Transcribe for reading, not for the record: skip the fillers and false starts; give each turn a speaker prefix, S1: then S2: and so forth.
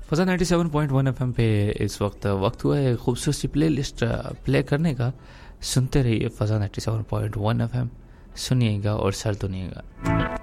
S1: फजा 97.1 FM पे इस वक्त हुआ है खूबसूरत सी प्ले लिस्ट प्ले करने का। सुनते रहिए फजा 97.1 एफएम, सुनिएगा और सर दुनिएगा।